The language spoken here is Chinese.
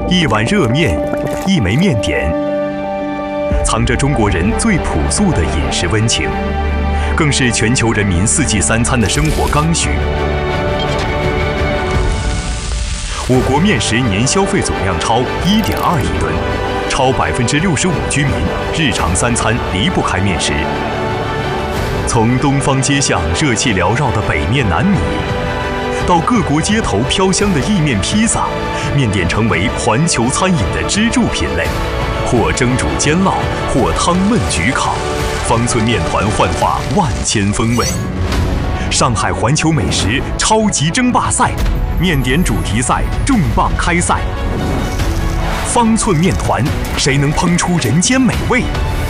一碗热面，一枚面点，藏着中国人最朴素的饮食温情，更是全球人民4季3餐的生活刚需。我国面食年消费总量超1.2亿吨，超65%居民日常3餐离不开面食。从东方街巷热气缭绕的北面南米，到各国街头飘香的意面披萨，面点成为环球餐饮的支柱品类，或蒸煮煎烙，或汤焖焗烤，方寸面团幻化万千风味。上海环球美食超级争霸赛，面点主题赛重磅开赛。方寸面团，谁能烹出人间美味？